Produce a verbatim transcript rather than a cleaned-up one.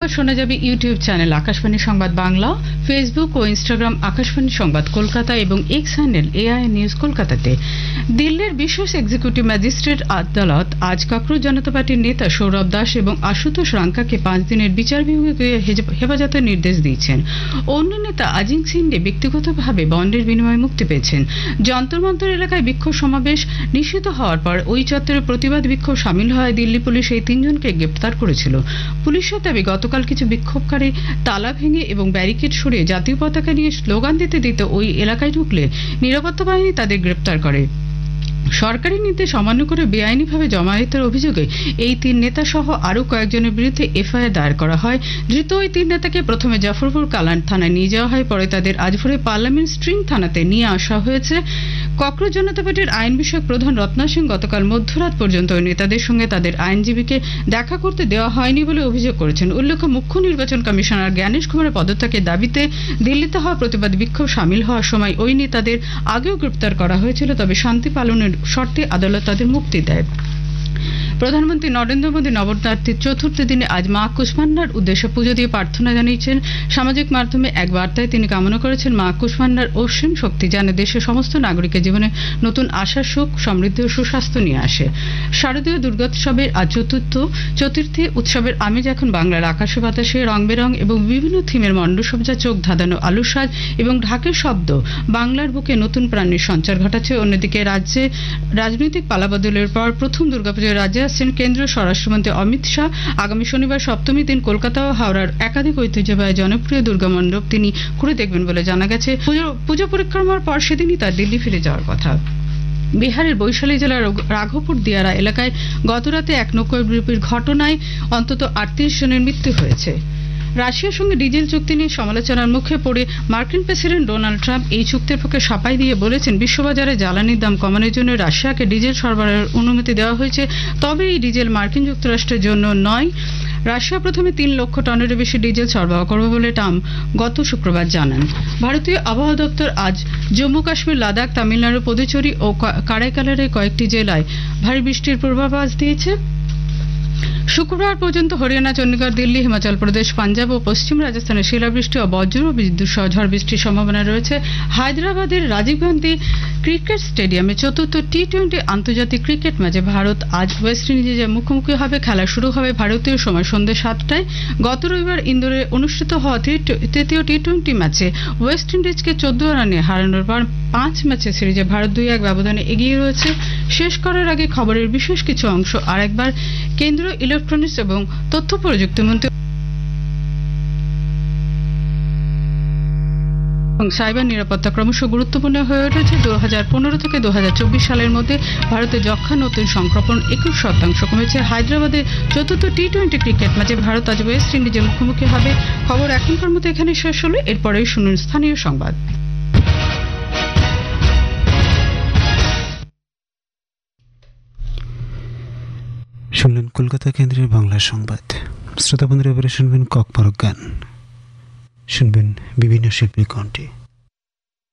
সংবাদ শোনা যাবে ইউটিউব চ্যানেল আকাশবাণী সংবাদ বাংলা, ফেসবুক ও ইনস্টাগ্রাম আকাশবাণী সংবাদ কলকাতা এবং এক্স হ্যান্ডেল এআই নিউজ কলকাতাতে। দিল্লির বিশেষ এক্সিকিউটিভ ম্যাজিস্ট্রেট আদালত আজ ককরোচ জনতা পার্টির নেতা সৌরভ দাস এবং আশুতোষ রাঙ্কাকে পাঁচ দিনের বিচার বিভাগীয় হেফাজতের নির্দেশ দিয়েছেন। অন্য নেতা আজিং সিন্ডে ব্যক্তিগতভাবে বন্ডের বিনিময়ে মুক্তি পেয়েছেন। যন্তর মন্তর এলাকায় বিক্ষোভ সমাবেশ নিষিদ্ধ হওয়ার পর ওই চত্বরে প্রতিবাদ বিক্ষোভ সামিল হয় দিল্লি পুলিশ এই তিনজনকে গ্রেপ্তার করেছিল। পুলিশের দাবি, গতকাল কিছু বিক্ষোভকারী তালা ভেঙে এবং ব্যারিকেড সরিয়ে জাতীয় পতাকা নিয়ে স্লোগান দিতে দিতে ওই এলাকায় ঢুকলে নিরাপত্তা বাহিনী তাদের গ্রেপ্তার করে। সরকারি নির্দেশ অমান্য করে বেআইনিভাবে জমায়েতের অভিযোগে এই তিন নেতা সহ আরও কয়েকজনের বিরুদ্ধে এফআইআর দায়ের করা হয়। ধৃত ওই তিন নেতাকে প্রথমে জাফরপুর কালান থানায় নিয়ে যাওয়া হয়, পরে তাদের আজ ভোরে পার্লামেন্ট স্ট্রিং থানাতে নিয়ে আসা হয়েছে। ককরোচ জনতা পার্টির আইন বিষয়ক প্রধান রত্না সিং গতকাল মধ্যরাত পর্যন্ত ওই নেতাদের সঙ্গে তাদের আইনজীবীকে দেখা করতে দেওয়া হয়নি বলে অভিযোগ করেছেন। উল্লেখ্য, মুখ্য নির্বাচন কমিশনার জ্ঞানেশ কুমারের পদত্যাগের দাবিতে দিল্লিতে হওয়া প্রতিবাদ বিক্ষোভ সামিল হওয়ার সময় ওই নেতাদের আগেও গ্রেপ্তার করা হয়েছিল, তবে শান্তি পালনের শর্তে আদালত তাদের মুক্তি দেয়। প্রধানমন্ত্রী নরেন্দ্র মোদী নবরাত্রির চতুর্থ দিনে আজ মা কুষ্মান্ডার উদ্দেশ্যে পুজো দিয়ে প্রার্থনা জানিয়েছেন। সামাজিক মাধ্যমে এক বার্তায় তিনি কামনা করেছেন মা কুষ্মান্ডার অসীম শক্তি যেন দেশের সমস্ত নাগরিকের জীবনে নতুন আশা, সুখ, সমৃদ্ধি ও সুস্বাস্থ্য নিয়ে আসে। শারদীয় দুর্গোৎসবের আজ চতুর্থ চতুর্থী উৎসবের আমেজ এখন বাংলার আকাশে বাতাসে। রং বেরং এবং বিভিন্ন থিমের মণ্ডসজ্জা, চোখ ধাঁধানো আলুর সাজ এবং ঢাকের শব্দ বাংলার বুকে নতুন প্রাণের সঞ্চার ঘটাচ্ছে। অন্যদিকে রাজ্যে রাজনৈতিক পালাবদলের পর প্রথম দুর্গাপুজোর রাজ্যে আসছেন কেন্দ্রীয় স্বরাষ্ট্রমন্ত্রী অমিত শাহ। আগামী শনিবার সপ্তমী দিন কলকাতা ও হাওড়ার একাধিক ঐতিহ্যবাহী জনপ্রিয় দুর্গা মণ্ডপ তিনি ঘুরে দেখবেন বলে জানা গেছে। পুজো পরিক্রমার পর সেদিনই তার দিল্লি ফিরে যাওয়ার কথা। বিহারের বৈশালী জেলার রাঘবপুর দিয়ারা এলাকায় গতরাতে এক নৌকাডুবির ঘটনায় অন্তত আটত্রিশ জনের মৃত্যু হয়েছে। রাশিয়ার সঙ্গে ডিজেল চুক্তি নিয়ে সমালোচনার মুখে পড়ে মার্কিন প্রেসিডেন্ট ডোনাল্ড ট্রাম্প এই চুক্তির পক্ষে সাফাই দিয়ে বলেছেন, বিশ্ববাজারে জ্বালানির দাম কমানোর জন্য রাশিয়াকে ডিজেল সরবরাহের অনুমতি দেওয়া হয়েছে, তবে এই ডিজেল মার্কিন যুক্তরাষ্ট্রের জন্য নয়। রাশিয়া প্রথমে তিন লক্ষ টনেরও বেশি ডিজেল সরবরাহ করবে বলে ট্রাম্প গত শুক্রবার জানান। ভারতীয় আবহাওয়া দপ্তর আজ জম্মু কাশ্মীর, লাদাখ, তামিলনাড়ু, পুদুচেরি ও কারাইকালের কয়েকটি জেলায় ভারী বৃষ্টির পূর্বাভাস দিয়েছে। শুক্রবার পর্যন্ত হরিয়ানা, চণ্ডীগড়, দিল্লি, হিমাচল প্রদেশ, পাঞ্জাব ও পশ্চিম রাজস্থানে শিলাবৃষ্টি ও বজ্র ও বিদ্যুৎ সহ ঝড় বৃষ্টির সম্ভাবনা রয়েছে। হায়দ্রাবাদের রাজীব গান্ধী ক্রিকেট স্টেডিয়ামে চতুর্থ টি টোয়েন্টি আন্তর্জাতিক ক্রিকেট ম্যাচে ভারত আজ ওয়েস্ট ইন্ডিজের মুখোমুখি হবে। খেলা শুরু হবে ভারতীয় সময় সন্ধ্যে সাতটায়। গত রবিবার ইন্দোরে অনুষ্ঠিত হওয়া তৃতীয় টি টোয়েন্টি ম্যাচে ওয়েস্ট ইন্ডিজকে চোদ্দ রানে হারানোর পর পাঁচ ম্যাচের সিরিজে ভারত দুই এক ব্যবধানে এগিয়ে রয়েছে। শেষ করার আগে খবরের বিশেষ কিছু অংশ আরেকবার। কেন্দ্রীয় ইলেকট্রনিক্স এবং তথ্য প্রযুক্তি মন্ত্রী এবং সাইবার নিরাপত্তা ক্রমশ গুরুত্বপূর্ণ হয়ে উঠেছে। দু হাজার পনেরো থেকে দু হাজার চব্বিশ সালের মধ্যে ভারতে যক্ষা নতুন সংক্রমণ একুশ শতাংশ কমেছে। হায়দ্রাবাদে চতুর্থ টি টোয়েন্টি ক্রিকেট ম্যাচে ভারত আজ ওয়েস্ট ইন্ডিজের মুখোমুখি হবে। খবর এখনকার মতো এখানে শেষ হলো। এরপরেই শুনুন স্থানীয় সংবাদ। শুনলেন কলকাতা কেন্দ্রের বাংলা সংবাদ। শ্রোতা বন্ধুরা, এবারে শুনবেন কক পরক গান, শুনবেন বিভিন্ন শিল্পীর কণ্ঠে।